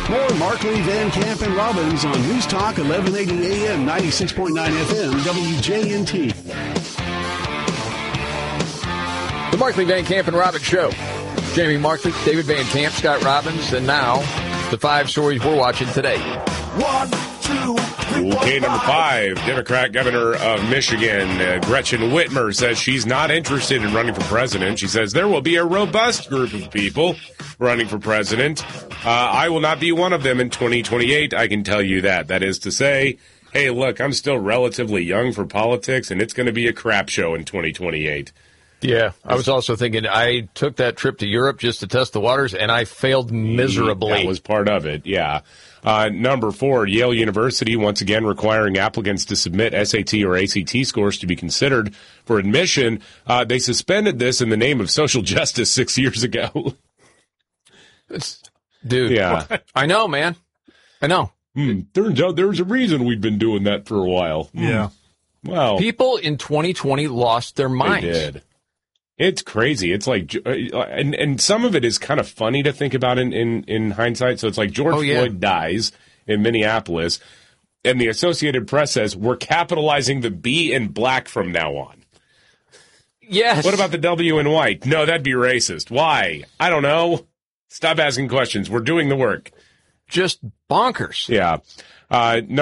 More Markley, Van Camp, and Robbins on News Talk 1180 AM, 96.9 FM, WJNT. The Markley, Van Camp, and Robbins Show. Jamie Markley, David Van Camp, Scott Robbins, and now the 5 stories we're watching today. 1, 2, 3, Okay, number 5, Democrat governor of Michigan, Gretchen Whitmer, says she's not interested in running for president. She says there will be a robust group of people running for president. I will not be one of them in 2028, I can tell you that. That is to say, hey, look, I'm still relatively young for politics, and it's going to be a crap show in 2028. Yeah, I was also thinking I took that trip to Europe just to test the waters, and I failed miserably. That was part of it, yeah. Number 4, Yale University once again requiring applicants to submit SAT or ACT scores to be considered for admission. They suspended this in the name of social justice 6 years ago. Dude, yeah. I know, man. I know. Turns out there's a reason we've been doing that for a while. Yeah. Well, people in 2020 lost their minds. They did. It's crazy. It's like, and some of it is kind of funny to think about in hindsight. So it's like George Floyd dies in Minneapolis, and the Associated Press says we're capitalizing the B in black from now on. Yes. What about the W in white? No, that'd be racist. Why? I don't know. Stop asking questions. We're doing the work. Just bonkers. Yeah.